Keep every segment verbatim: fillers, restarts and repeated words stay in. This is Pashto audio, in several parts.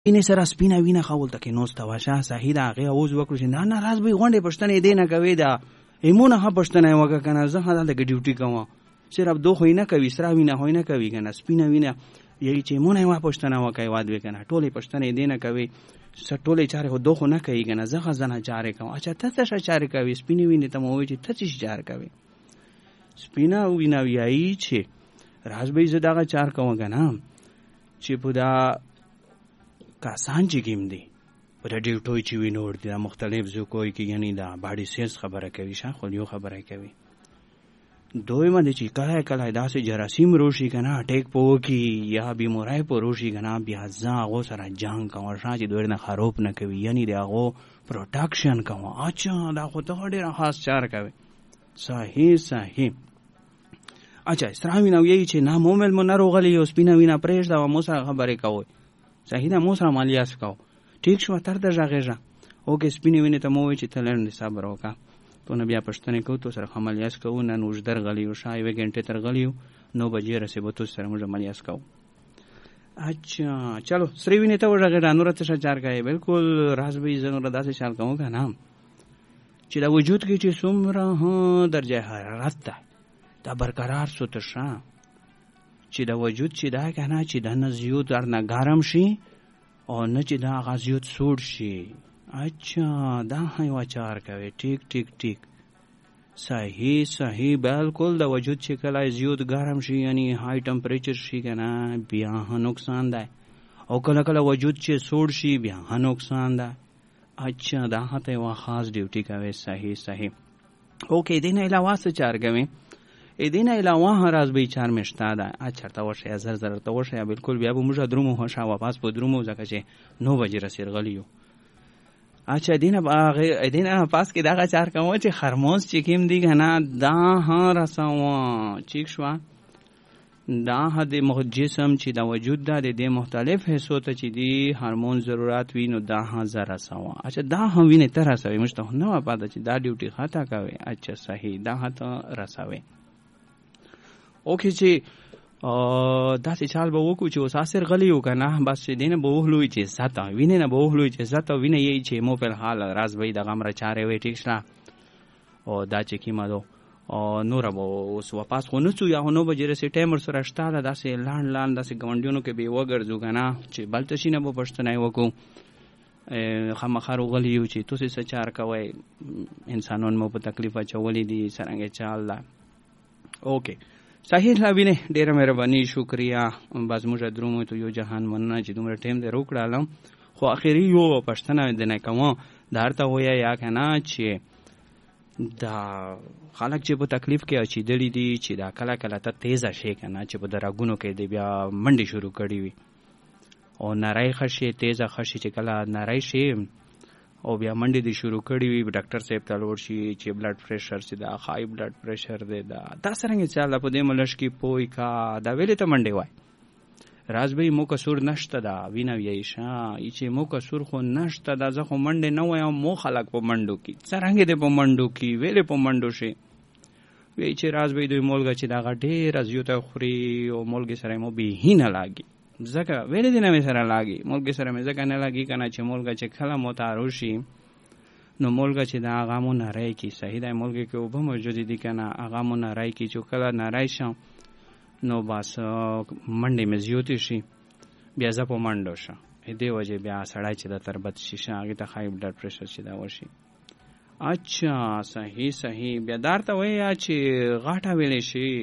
وینې سره سپینه وینه خولته کې نوسته وه. شاه صحیح ده هغې اوز وکړو چې نه نه راز به یې غونډې پوښتنې دې نه کوې ده ایمونه ښه پوښتنه یې وکړه که نه زه ښه دلته کې ډیوټي کوم صرف دو خو یې نه کوي سره وینه خو یې نه کوي که نه سپینه وینه یی چې ایمونه یې وا پوښتنه وکړه یې واد وې که نه ټولې پوښتنې دې نه کوي ټولې چارې خو دو خو نه کوي که نه زه ښه زنه چارې کوم. اچھا ته څه شه چارې کوي سپینې وینې ته مو ووایي چې ته څه شي چار کوې سپینه وینه وایي چې راز به یې زه دغه چار کوم که نه چې په دا کسان چې کوم دي په دا ډیوټوی چې وي نور دي دا مختلف ځکوی کې یعنې دا باډي سیلز خبره کوي شاخول یو خبره کوي دویمه دی چې کله کله داسې جراثیم روشي که نه اټیک په وکړي یا بیماری په روشي که نه بیا زه هغو سره جنګ کوم شا چې دوی نه خراب نه کوي یعنې د هغو پروټکشن کوم. اچھا دا خو ته ډېره خاص چار کوي صحیح صحیح. اچھا سره وینه وایي چې نه مو مېلمه نه روغلی او سپینه وینه پرېږده او مو سره خبرې کوئ صحیح ده مو سره مالیاس کو ټیک شوه تر د غږېږه اوکې سپینې وینې ته مو وایي چې ته لنډ صبر وکړه تو نه بیا پوښتنې کوو تو سره ښه مالیاس کوو نن اوږدر غلی یو شا یوې ګنټې تر غلی یو نو بجې رسېبو تو سره موږ مالیاس کوو. اچھا چلو سرې وینې ته وغږېږه نوره څه شه چار کوې بالکل راز به یې زه نوره داسې چال کوم که نه چې د وجود کې چې څومره درجه حرارت ده دا برقرار سو تر شه چې د وجود چې دا که نه چې دا نه زیات در نه ګرم شي او نه چې دا هغه زیات سوړ شي. اچھا دا یوه چار کوي ټیک ټیک ټیک صحیح صحیح بالکل د وجود چې کله زیات ګرم شي یعنی های ټمپریچر شي که نه بیا ها نقصان ده او کله کله وجود چې سوړ شي بیا ها نقصان ده. اچھا دا ته یوه خاص ډیوټي کوي صحیح صحیح. اوکې دې نه علاوه څه چار کوي ای دې نه علاوه راز به چار مشته ده اچھا ته وشه زر زر ته وشه بالکل بیا به موږ درومو هو شاو واپس په درومو ځکه چې نو بجې رسیر غلیو. اچھا دینه باغ دینه پاس کې دغه چار کوم چې خرموز چې کیم دی کنه دا ها رسوا چیک شو دا د جسم چې د وجود د د مختلف حصو ته چې دی هورمون ضرورت وي نو دا ها زره سوا. اچھا دا هم ویني تر رسوي مشته نو پاده چې دا ډیوټي خطا کوي. اچھا صحیح دا ته رسوي. اوکې چې داسې چال به وکړو چې اوس اثر غلی و که نه بس چې دی نه به وهلوی چې زته وینې نه به وهلوی چې زته وینه یی چې مو فلحال راز به یې دغه مره چارې وی ټیک شته او دا چې کیمه دو نوره به اوس واپس خو نه څو یا خو نو بجې رسې ټایم ورسره شته ده داسې لاند لاند داسې ګاونډیونو کې به یې وګرځو که نه چې بلته شي نه به پوښتنه یې وکړو خامخا روغلی یو چې تاسې څه چار کوئ انسانان مو په تکلیف اچولی دي څرنګه چال ده. اوکې صحیح لاوینه ډیره مهرباني شکریا باز موږ درومو ته یو جهان مننه چې دومره ټیم دې روکړالم خو اخیری یو پښتنه دې نه کوم دارته ویا یا کنه چې دا خلک چې په تکلیف کې اچیدلی دي چې دا کله کله ته تیزه شي کنه چې په دراګونو کې دی بیا منډي شروع کړي وي او نری خشي تیزه خشي چې کله نری شي او بیا منډې دې شروع کړي وي ډاکټر صاحب ته لوړ شي چې بلډ پریشر چې دا های بلډ پریشر دی دا دا څرنګه چاله په دې ملش کې پوي کا دا ویلې ته منډې وای راز به مو کسور نشته دا وینه وی شا چې مو کسور خو نشته دا ځکه منډې نه وای او مو خلک په منډو کې څرنګه دې په منډو کې ویلې په منډو شي وی چې راز به دوی مولګه چې دا غډې رازیوته خوري او مولګي سره مو به هینه لاګي ځکه ویلې دې نه مې سره لاګي مولګي سره مې ځکه نه لاګي کنه چې مولګه چې کله مو تارو شي نو مولګه چې دا هغه مو نری کی صحیح دی مولګه کې اوبه موجود دي کنه هغه مو نری کی چې کله نری شم نو بس منډې مې زیاتې شي بیا زه په منډو شم دې وجې بیا سړی چې د تربت شي هغې ته های بلډ پریشر چې دا وشي. اچھا صحیح صحیح بیا دارته وایه چې غاټه ویلی شي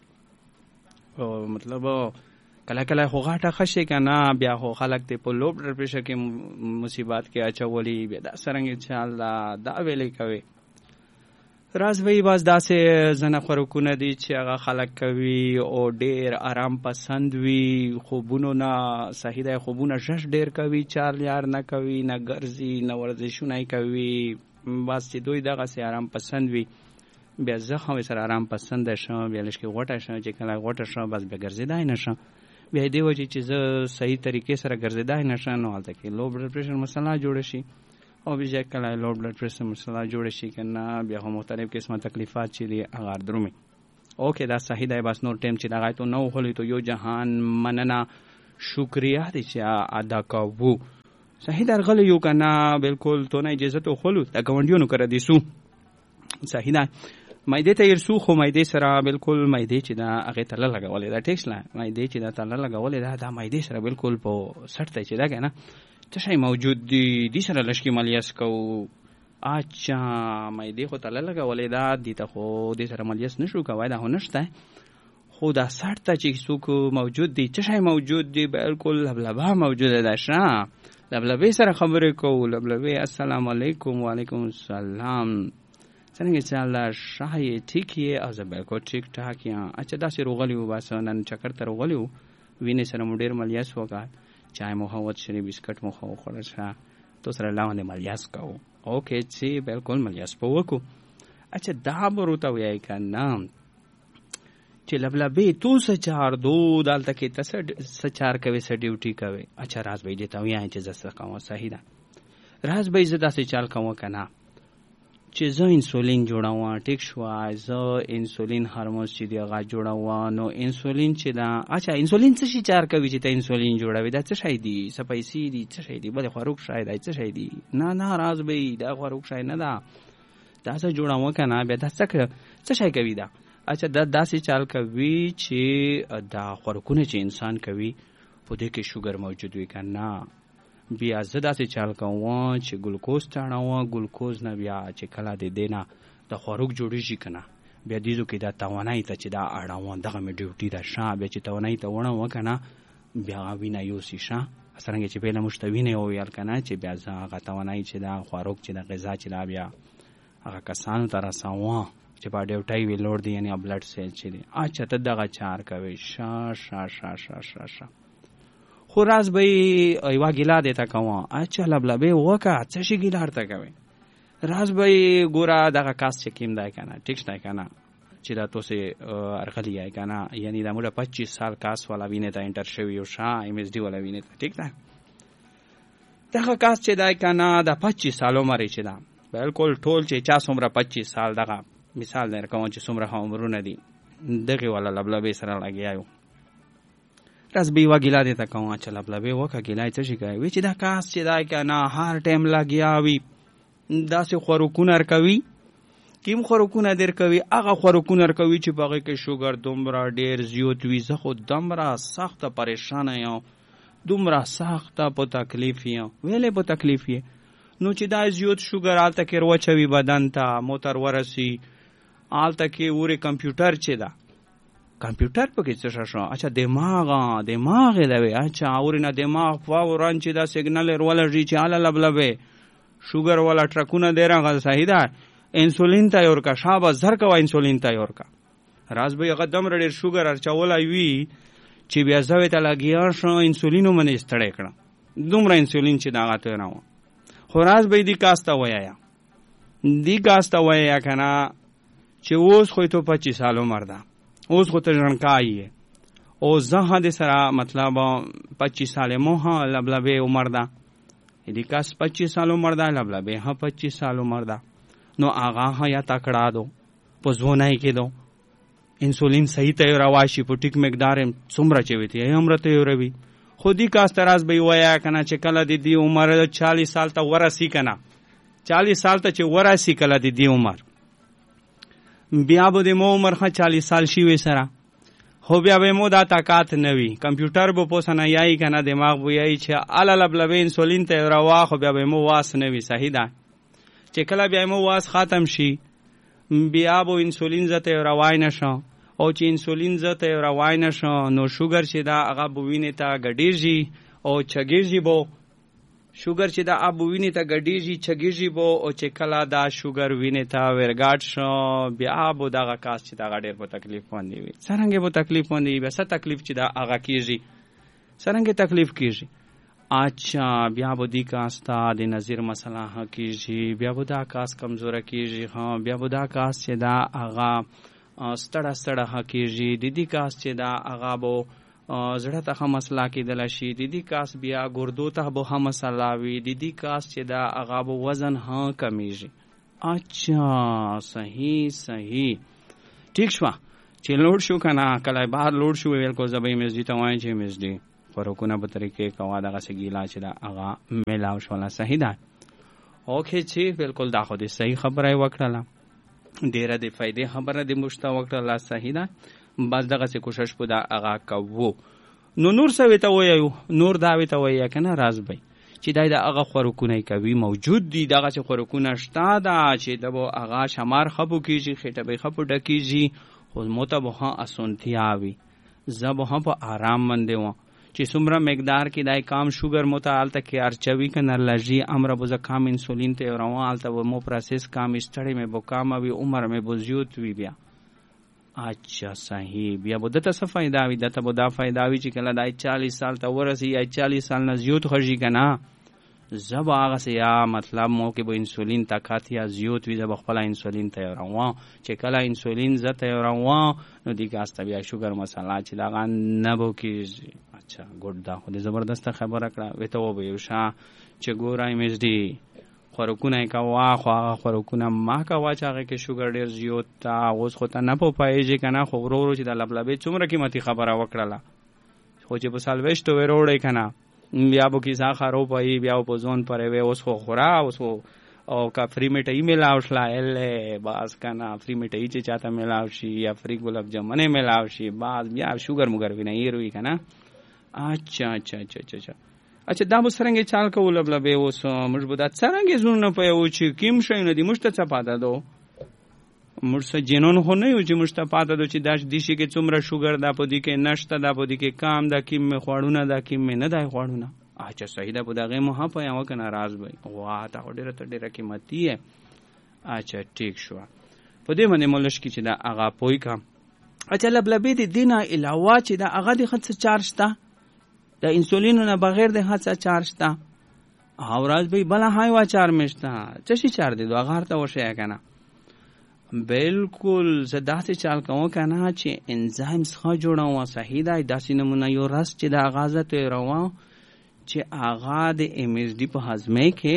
مطلب کله کله خو غاټه ښه شي که نه بیا خو خلک دې په لو بلډ پریشر کې مصیبات کې اچولي بیا دا څرنګه چال ده دا ویلې کوي. راز به یې باز داسې ځنه خوراکونه دي چې هغه خلک کوي او ډېر آرام پسند وي خوبونو نه صحیح دی خوبونه ژر ډېر کوي چار یار نه کوي نه ګرځي نه ورزشونه یې کوي بس چې دوی دغسې آرام پسند وي بیا زه خو سره آرام پسنده شم بیا لږ کې غوټه شم چې کله غوټه شم بس بیا ګرځېدای نه شم بیا دې وجې چې زه صحیح طریقې سره ګرځېدای نه شم نو هلته کې لو بلډ پریشر مسله جوړه شي او بیا کله لو بلډ پریشر مسله جوړه شي که نه بیا خو مختلف قسمه تکلیفات چې دي هغه درومي. اوکې دا صحیح دی بس نور ټایم چې دغه تو نه وخلی تو یو جهان مننه شکریه دې چې ادا کوو. صحیح درغلی یو که نه بالکل تو نه اجازه تو خلو د ګاونډیانو کره دې سو صحیح ده مایدې ته یې سو خو مایدې سره بالکل مایدې چې دا هغې ته له لګولې ده ټیکس له مایدې چې دا ته له لګولې ده دا مایدې سره بالکل په سټ ته چې ده که نه څه شی موجود دي دې سره لږ کې ملیس کوو. اچھا مایدې خو ته له لګولې ده دې ته خو دې سره ملیس نه شو کوی دا خو نشته خو دا سټ ته چې څوک موجود دي څه شی موجود دي بالکل لبلبه موجوده ده شه لبلبې سره خبرې کوو. لبلبې السلام علیکم وعلیکم السلام څنګه چې الله شای ټیک یې او زه بالکل ټیک ټاک یم. اچھا داسې روغلی وو بس نن چکر ته روغلی وو وینې سره مو ډېر ملیاس وکړ چای مو ښه وڅښلې بسکټ مو ښه وخوړل شه تو سره لاندې ملیاس کوو اوکې چې بالکل ملیاس په وکړو. اچھا دا به ورته وایي که نه چې لبلبې تو څه چار دو دلته کې ته څه چار کوې څه ډیوټي کوې. اچھا راز به یې دې ته وایي چې زه څه کوم صحیح ده راز به یې زه داسې چال کوم که نه چې زه انسولین جوړوم ټیک شوه زه انسولین هارمونز چې دی هغه جوړوم نو انسولین چې ده اچھا انسولین څه شي چار کوي چې ته انسولین جوړوي دا څه شی دي څه پیسې دي څه شی دي بلې خوراک شی دی څه شی دي نه نه راز به یې دا خوراک شی نه ده دا څه جوړوم که نه بیا دا څه څه شی کوي دا اچھا دا داسې چال کوي چې دا خوراکونه چې انسان کوي په دې کې شوګر موجود وي که نه بیا زه داسې چال کوم چې ګلوکوز تړوم ګلوکوز نه بیا چې کله د دې نه د خوراک جوړېږي که نه بیا دیزو کې دا توانایي ته چې دا اړوم دغه مې ډیوټي ده شه بیا چې توانایي ته وړم که نه بیا وینه یوسي شه څرنګه چې پهله موږ ته وینې وویل که نه چې بیا زه هغه توانایي چې دا خوراک چې د غذا چې دا بیا هغه کسانو ته رسوم چې په ډیوټۍ وي لوړ دي یعنې بلډ سیل چې دی اچھا ته دغه چار کوې شه شه شه شه شه شه خو راز به یې یوه ګیله دې ته کوم اچھا لبلبې وکړه څه شي ګیله ورته کوې راز به یې ګوره دغه کاس چې کیم دی که نه ټیک دی که نه چې دا توسې ارغلی یې که نه یعنې دا موږ پچیس سال کاس والا وینې ته انټر شوي یو شه ایم ایس ډي والا وینې ته ټیک دی دغه کاس چې دی که نه د پچیس سال عمر یې چې ده بالکل ټول چې چا څومره پچیس سال دغه مثال در کوم چې څومره عمرونه دي دغې والا لبلبې سره لګیا یو راز به یوه ګیله دې ته کوم چې لبلبې وکړه ګیله یې څه شي کوي وی چې دا کاس چې دی که نه هر ټایم لګیا وي داسې خوراکونه ورکوي کیم خوراکونه در کوي هغه خوراکونه ورکوي چې په هغې کې شوګر دومره ډېر زیات وي زه خو دومره سخته پریشانه یم دومره سخته په تکلیف یم ویلې په تکلیف یې نو چې دا زیات شوګر هلته کې روچوي بدن ته موتر ورسي هلته کې اورې کمپیوټر چې ده کمپیوټر پکې څه شو اچھا دماغ دماغ یې دی اچھا اورې نه دماغ فورن چې دا سیګنل یې ولږي چې هله لبلبې شوګر والا ټرکونه دی راغله صحیح ده انسولین ته یې ورکړه شابه زر کوه انسولین ته یې ورکړه راز به یې هغه دومره ډېر شوګر اچولی وي چې بیا زه یې ته لګیا شم انسولین هم نه ستړی کړه دومره انسولین چې د هغه ته نه وه خو راز به یې دې کاس ته ویایه دې کاس ته ویایه که نه چې اوس خو یې تو پچیس سال عمر ده اوس خو ته ژڼکای یې او زه ها د سره مطلب پچیس سال مو ها لبلبې عمر ده دې کاس پچیس سال عمر ده لبلبې ها پچیس سال عمر ده نو هغه ها یا تکړه دو په ځوانۍ کې دو انسولین صحیح ته یې رواشي په ټیک مقدار یې څومره چې وي ته یې هم راته یې روي خو دې کاس ته راز به یې ووایه که نه چې کله د دې عمر چالیس سال ته ورسي که نه چالیس سال ته چې ورسي کله د دې عمر بیا به د مو عمر ښه چالیس سال شي سره خو بیا به مو دا طاقت نه وي کمپیوټر به پوسه نه یایي که نه دماغ به یایي چې اله لبلبې انسولین ته یې روا خو بیا به مو واس نه وي صحیح ده چې کله بیا مو واس ختم شي بیا به انسولین زه ته یې روای نه شو او چې انسولین زه ته یې روای نه شو نو شوګر چې ده هغه به وینې ته ګډېږي او چږېږي به شوګر چې دا اب وینې ته ګډېږي چږېږي به او چې کله دا شوګر وینې ته ورګاډ شو بیا به دغه کاس چې دغه ډېر په تکلیف باندې وي څرنګه به تکلیف باندې وي بیا څه تکلیف چې دا هغه کېږي څرنګه تکلیف کېږي اچھا بیا به دې کاس ته د نظیر مسله ها کېږي بیا به دا کاس کمزوره کېږي ها بیا به دا کاس چې دا هغه ستړه ستړه ها کېږي د دې کاس چې دا هغه به زړه ته ښه مسله کېدلی شي د دې کاس بیا ګردو ته به ښه مسله وي د دې کاس چې دا هغه به وزن ها کمیږي اچھا صحیح صحیح ټیک شوه چې لوډ شو که نه کله بهر لوډ شو ویل کو زه به ایم ایس ډي ته وایم چې ایم ایس ډي خوراکونه په طریقې کوه دغسې ګیله چې دا هغه میلاو شوله. صحیح ده. اوکې چې بالکل دا خو دې صحیح خبره یې وکړله، ډېره د فایدې خبره دې موږ ته وکړله. صحیح ده. بس دغسې کوشش په دا هغه کوو. نو نور څه ورته ووایو؟ نور دا ورته ووایه که نه راز بی چې دا د هغه خوراکونه کوي موجود دي، دغسې خوراکونه شته ده چې د به هغه شمار ښه په کېږي، خېټه به یې ښه په ډکېږي، خو مو ته به ښه اسانتیا وي. زه به هم په آرام باندې وم چې څومره مقدار کې دا کام شوګر مو ته هلته کې ارچوي که نه لژي، امره به زه کام انسولین ته روم، هلته به مو پروسس کام ستړی مې به کامه وي، عمر مې به زیات وي. بیا اچھا صحیح، بیا به دته څه فایده وي؟ دته به دا فایده وي چې کله دا چالیس سال ته ورسي یا چالیس سال نه زیات خرجي که نه، زه به هغسې یا مطلب مو کې به انسولین طاقت یا زیات وي، زه به خپله انسولین تیاروم. چې کله انسولین زه تیاروم نو دیگه هسته بیا شوګر مسله چې دغه نه به کېږي. اچھا ګډ، دا خو دې زبردسته خبره کړه. ورته ووایو شه چې ګوره ایم ایس ډي خوراکونه یې کوه، خو هغه خوراکونه مه کوه چې هغې کې شوګر ډېر زیات ته. اوس خو ته نه په پوهېږې که نه، خو ورو ورو چې د لبلبې څومره قیمتي خبره وکړله، خو چې په څلوېښتو یې راوړی که نه، بیا به کیسه خراب وي، بیا به په ځون پرې وي. اوس خو خوره، اوس خو او که فری میټایي میلاو شله الې بس که نه، فری میټایي چې چاته میلاو شي یا فری ګلاب جامنې میلاو شي، بس بیا شوګر موګر وي نه هیر وي که نه. اچھا اچھا اچھا اچھا اچھا دا به څرنګې چال کوو لبلبې؟ اوس موږ به دا څرنګې زړونه پوهوو چې کوم شیونه دي موږ ته څه پاته دو؟ موږ څه جنون خو نه یو چې موږ ته پاته دو چې دا دې شي کې څومره شوګر دا په دې کې نشته، دا په دې کې کام دا کوم مې خواړونه دا کوم مې نه دی خواړونه. اچھا صحیح ده. په د هغې مو هم پوهوه که نه راز به واه دا خو ډېره ته ډېره قیمتي یې. اچھا ټیک شوه. په دې باندې مو لږ کې چې دا هغه پوه کړم. اچھا لبلبې د دې نه علاوه چې دا هغه د ښه څه چارج شته، د انسولینو نه بغیر د ښه څه چارج شته؟ او راز به بله هایوا چار مې شته. څه شي چار دی؟ دو هغه هر ته وښیه که نه. بالکل زه داسې چال کوم که نه چې انزایمز ښه جوړوم. صحیح ده. داسې نمونه یو رس چې د هغه زه تېروم چې هغه د ایم ایس ډي په هضمۍ کې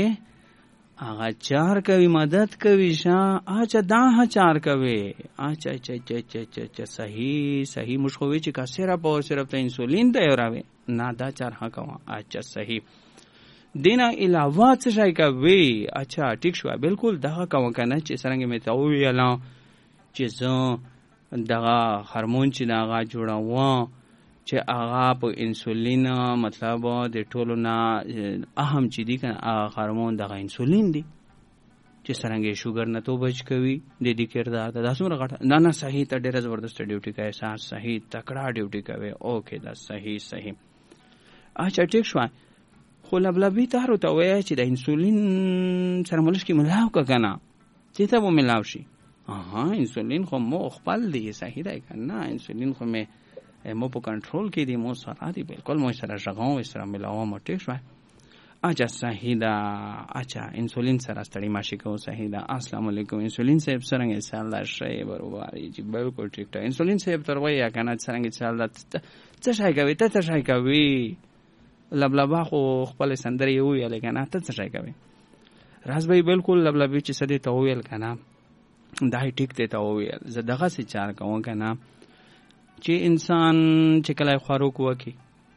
هغه چار کوي، مدد کوي. شه اچھا دا ها چار کوي. اچھا اچھا اچھا اچھا اچھا صحیح صحیح. موږ خو وی چې کا صرف او صرف ته انسولین تیاروي، نه دا چار ها کوه. اچھا صحیح. دینا علاوه څه شی کوي؟ اچھا ټیک شو. بالکل دغه کوم که نه چې څرنګه مې ته وویله چې زه دغه هورمون چې دغه جوړوم چې هغه په انسولین مطلب د ټولو نه اهم چې دی که هغه هورمون دغه انسولین دی چې څرنګه شوګر نه تو بچ کوي. د دې کردار ده دا څومره غټه. نه نه صحیح، ته ډېره زبردسته ډیوټي کوې. ساعت صحیح تکړه ډیوټي کوې. اوکې دا صحیح صحیح. اچھا ټیک شو. خو لبلبې ته هر ورته وایه چې د انسولین سره مو لږ کې ملاو که که نه، چې ته به ملاو شي. اها انسولین خو مو خپل دی. صحیح دی که نه؟ انسولین خو مې مو په کنټرول کې دی، مو سره دی. بالکل مو سره ژغوم، سره ملاوم. ټیک شوه. اچھا صحیح ده. اچھا انسولین سره ستړي ماشي کوو. صحیح ده. السلام علیکم انسولین صاحب، څرنګه چل ده؟ ښه برابر جي بالکل ټیک ټاک. انسولین صاحب تر وایه که نه څرنګه چل ده؟ څه شی کوي ته؟ څه شی کوي؟ لبلبه خو خپل سندرې یې وویلې که نه، ته څه شی کوي؟ راز به بالکل لبلبې چې څه دې ته وویل که نه دا یې ټیک دی ته وویل. زه دغسې چار کوم که نه چې انسان چې کله خوراک وکړي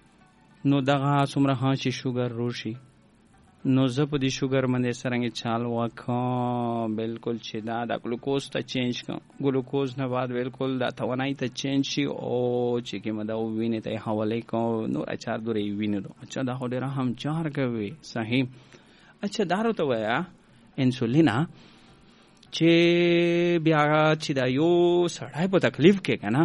نو دغه څومره ها چې شوګر روشي، نو زه په دې شوګر باندې څرنګه چال وکړم بالکل چې دا د ګلوکوز ته چینج کړم. ګلوکوز نه بعد بالکل دا توانایي ته چینج شي او چې کومه دا وینې ته یې حواله کوم. نور چار دورې یې وینې دو. اچھا دا خو ډېره هم چار کوي. صحیح. اچھا دا راته وایه انسولینا چې بیا چې دا یو سړی په تکلیف کې که نه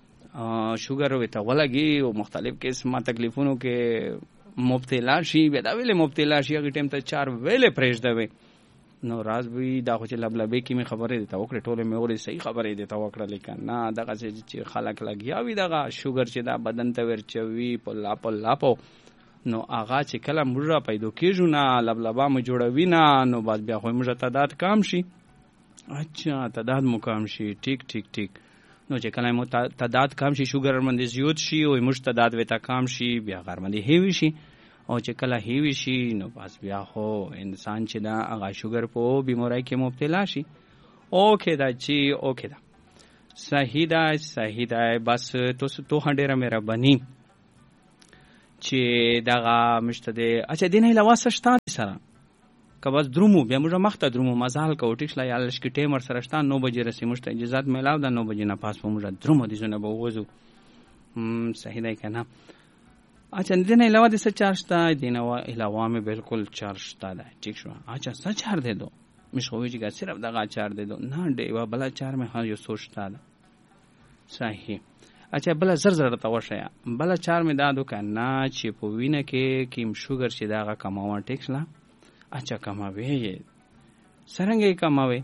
شوګر ورته ولګي او مختلف قسمه تکلیفونو کې مبتلا شي، بیا دا ویلې مبتلا شي هغې ټایم ته چار ویلې پرېږدوي. نو راز وي دا خو چې لبلبې کې مې خبرې درته وکړې ټولې مې اورې صحیح خبرې درته وکړلې که نه. دغسې چې خلک لګیا وي دغه شوګر چې دا بدن ته ورچوي په لاپو لاپو، نو هغه چې کله موږ را پیدا کېږو نه لبلبه مو جوړوي نه، نو بس بیا خو موږ تعداد کم شي. اچھا تعداد مو کم شي. ټیک ټیک ټیک. نو چې کله مو تعداد کم شي شوګر باندې زیات شي او موږ تعداد ورته کم شي، بیا غر باندې هیوي شي. او چې کله هیوي شي نو بس بیا خو انسان چې دا هغه شوګر په بیماری کې مبتلا شي. اوکې دا چې اوکې دا صحیح ده صحیح ده. بس تو تو ډېره مهرباني چې دغه مشته دی. اچھا دې نه علاوه څه شته سره که بس درومو بیا موږ مخته درومو مزال کوو ټیک شله یا لږ ټایم ورسره شته نو بجې رسي موږ ته اجازات میلاو ده نو بجې نه پاس به موږ درومو دې زونه به ووځو. صحیح دی که نه؟ اچھا دې نه علاوه د څه چار شته؟ دې نه علاوه مې بالکل چار شته ده. ٹھیک شو؟ اچھا څه چار دی دو مش خوی چې صرف دغه چار دی دو نه ډیوا بلا چار مې ها یو سوچتا ده. صحیح. اچھا بلا زر زر ته وشیا بلا چار مې دا دو کنه چې په وینه کې کیم شوګر چې دغه کماوه ټیک شله. اچھا کماوي څنګه کماوي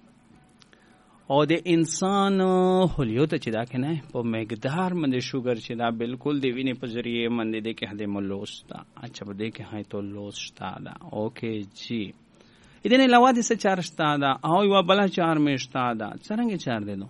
او د انسان هولیو ته چې دا کنه په مقدار باندې شوګر چې دا بالکل د وینې په ذریعه باندې د کې هده ملوستا. اچھا په دې کې هاي تو لوستا دا. اوکے جی ಇದನ್ನ علاوه د څه چار شته ده او یو بل چار مې شته ده. څنګه چار دي نو؟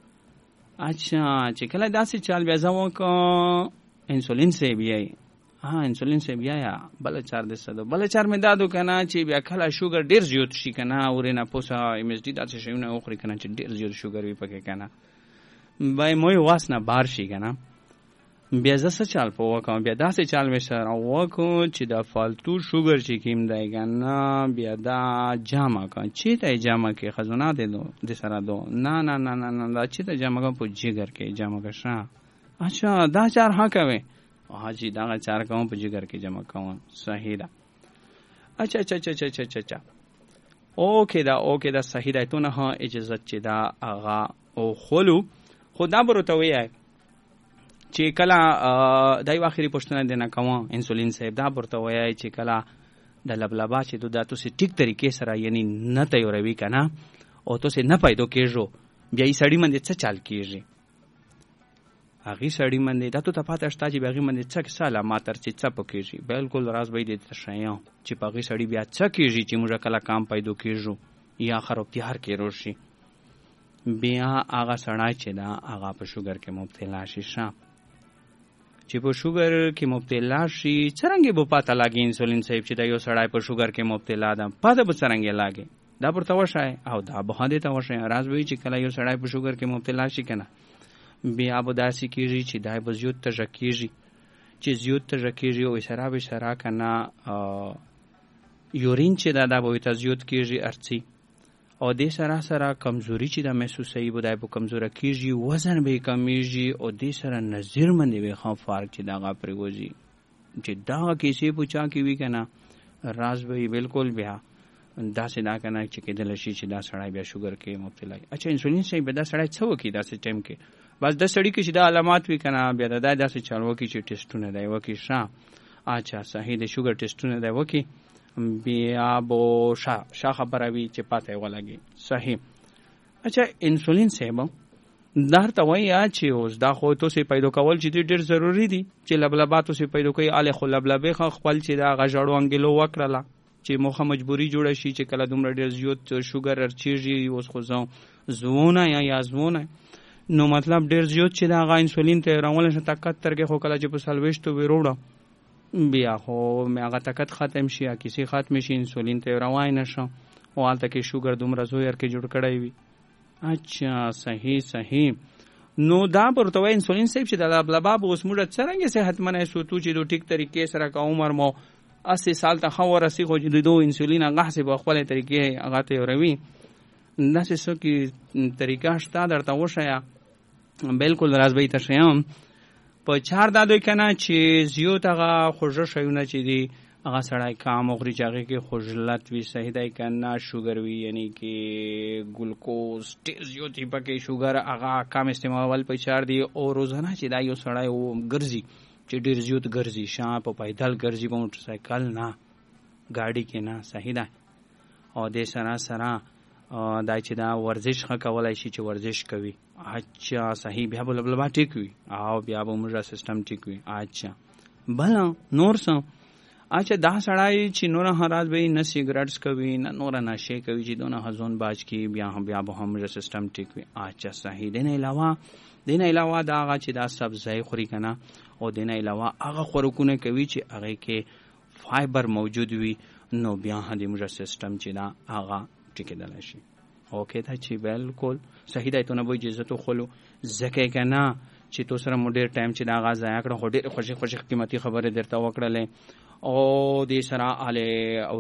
اچھا چې کله داسې چال بیا زمو کو انسولین سی بیا ها انسولین سی بیا بل چار دي څه ده بل چار مې دادو کنه چې بیا کله شوګر ډیر زیات شي کنه اورینه پوسا ایم اس ډي داسې شونه اوخري کنه چې ډیر زیات شوګر وي پکې کنه بای موي واسنه بار شي کنه بیا زسه چال په وکم بیا داسې چال مې سره وکړو چې دا فالتو شوګر چې کیم دی کنه بیا دا جامه کا چې ته جامه کې خزونه دي نو د سره دو نه نه نه نه نه دا چې ته جامه کا په جګر کې جامه کا شاه. اچھا دا چار ها کوي حاجی دا چار کوم په جګر کې جمع کوم. صحیح ده. اچھا اچھا اچھا اچھا اچھا اوکے دا اوکے دا صحیح ده. ته نه ها اجازه چې دا اغا او خلو خدا برته وی چې کله دای واخري پښتنه دینه کوم انسولین صاحب دا برته وی چې کله د لبلبا چې د داتو سي ټیک طریقې سره یعنی نه تیوروي کنه او تو سي نه پیدا کېږي بیا یې سړی باندې څه چال کېږي هغه سړی باندې دا ته پاتې شته چې هغه باندې څه ساله ماتر چې څه پکېږي بالکل راز به دې تشایو چې هغه سړی بیا څه کېږي چې موږ کله کام پیدا کېږو یا خرابتیار کې روشي بیا هغه سړی چې دا هغه په شوګر کې مبتلا شي شه چې په شوګر کې مبتلا شي څنګه به پاته لاګي انسولین صاحب چې دا یو سړی په شوګر کې مبتلا ده پاته به څنګه لاګي دا پرته وشای او دا به هدا ته وشای راز وی چې کله یو سړی په شوګر کې مبتلا شي کنه بیا به داسې کېږي چې دا به زیات تږه کېږي چې زیات تږه کېږي او سره به سره کنه یورین چې دا دا به ته زیات کېږي ارڅي او دې سره سره کمزوري چې دا محسوسوي به دا به کمزوره کېږي وزن به کمیږي او دې سره نظر باندې به خام فرق چې دا غا پرېږي چې دا کیسې پوچا کې وی کنه راز به بالکل بیا دا سې دا کنه چې کېدل شي چې دا سړی بیا شوګر کې مبتلا وي. اچھا انسولین صاحب دا سړی څه وکي دا سې ټایم کې بس د سړی کې چې دا علامات وی کنه بیا دا داسې چالو کې چې ټیسټونه دی وکي شا. اچھا صحیح دی شوګر ټیسټونه دی وکي بیا بو شا شا خبره وی چې پاته ولګي. صحیح. اچھا انسولین صاحب دا ته وایي چې اوس دا خو تو سي پیدا کول چې ډیر ضروری دي چې لبلباتو سي پیدا کوي اله خو لبلبې خپل چې دا غژړو انګلو وکړه چې موخه مجبوری جوړه شي چې کله دومره ډیر زیات شوګر ارچیږي اوس خو ځو زونه یا یازونه نو مطلب ډیر زیات چې دا غا انسولین ته راول شي طاقت ترګه خو کله چې په سلويشتو وروړه بیا خو مې هغه طاقت ختم شي یا کسی ختم شي انسولین ته روای نشو او حالت کې شوګر دومره زویر کې جوړ کړی وي. اچھا صحیح صحیح. نو دا پرته انسولین صاحب چې د لبلبا اوس موږ څنګه صحت منه سوتو چې د ټیک طریقې سره کا عمر مو اسی سال ته خو ورسې خو د دوه انسولین هغه څه په خپل طریقې هغه ته وروي داسې څه کې طریقه شته درته وشیا بالکل راځي ته شیم په چار دادوي کنه چې زیات هغه خوږه شیونه چې دي هغه سړی کام او غری چاغي کې خوجلت وی صحیح دی کنه شوګر وی یعنی کې ګلوکوز ډیر زیات پکې شوګر هغه کم استعمال په چار دی او روزانه چې دا یو سړی او ګرځي چې ډیر زیات ګرځي شام په پیدل ګرځي په موټر سایکل نه ګاډي کې نه صحیح ده او د سره سره دا چې دا ورزش ښه کولای شي چې ورزش کوي. اچھا صحیح. بیا بل بل با ټیک وي او بیا به موږ سیستم ټیک وي. اچھا بل نور څه اچھا دا سړی چې نور هراز به نه سیګریټس کوي نه نور نشه کوي چې دونه هزون باج کی بیا بیا به موږ سیستم ټیک وي. اچھا صحیح. دنه علاوه دنه علاوه دا هغه چې دا سبزی خوري کنه او دنه علاوه هغه خوراکونه کوي چې هغه کې فایبر موجود وي نو بیا هدي موږ سیستم چې دا هغه ټیکیدل شي. اوکې دا چې بالکل صحیح دی. ته نه وایي اجازه تو خلو زکه کنه چې تو سره مو ډېر ټایم چې دا غا ضایع کړه، خو ډېر خوشې خوشې قیمتي خبرې درته وکړلې او دې سره اله